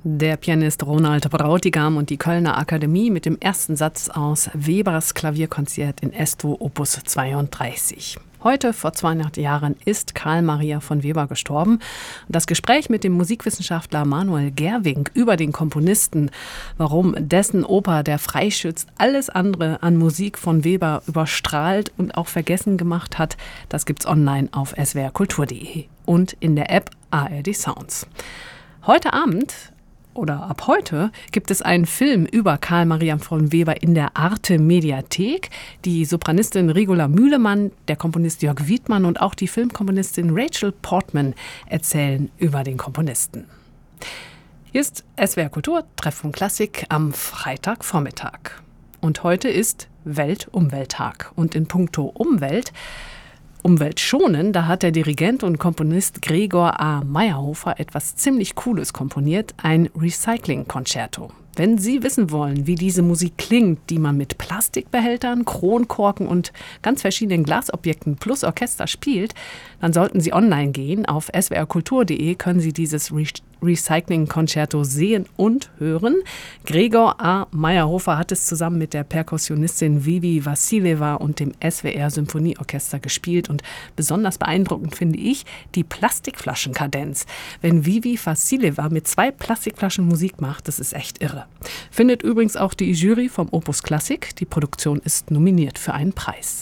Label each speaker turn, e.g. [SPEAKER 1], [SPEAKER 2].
[SPEAKER 1] Der Pianist Ronald Brautigam und die Kölner Akademie mit dem ersten Satz aus Webers Klavierkonzert in Es-Dur Opus 32. Heute, vor 200 Jahren, ist Carl Maria von Weber gestorben. Das Gespräch mit dem Musikwissenschaftler Manuel Gerwing über den Komponisten, warum dessen Oper Der Freischütz alles andere an Musik von Weber überstrahlt und auch vergessen gemacht hat, das gibt's online auf swrkultur.de und in der App ARD Sounds. Heute Abend oder ab heute gibt es einen Film über Carl Maria von Weber in der Arte Mediathek. Die Sopranistin Regula Mühlemann, der Komponist Jörg Wiedmann und auch die Filmkomponistin Rachel Portman erzählen über den Komponisten. Hier ist SWR Kultur, Treffpunkt Klassik am Freitagvormittag. Und heute ist Weltumwelttag. Und in puncto Umweltschonen, da hat der Dirigent und Komponist Gregor A. Meyerhofer etwas ziemlich Cooles komponiert, ein Recycling-Konzerto. Wenn Sie wissen wollen, wie diese Musik klingt, die man mit Plastikbehältern, Kronkorken und ganz verschiedenen Glasobjekten plus Orchester spielt, dann sollten Sie online gehen. Auf swrkultur.de können Sie dieses Recycling-Konzerto sehen und hören. Gregor A. Meyerhofer hat es zusammen mit der Perkussionistin Vivi Vassilieva und dem SWR-Symphonieorchester gespielt. Und besonders beeindruckend finde ich die Plastikflaschenkadenz. Wenn Vivi Vassilieva mit 2 Plastikflaschen Musik macht, das ist echt irre. Findet übrigens auch die Jury vom Opus Klassik. Die Produktion ist nominiert für einen Preis.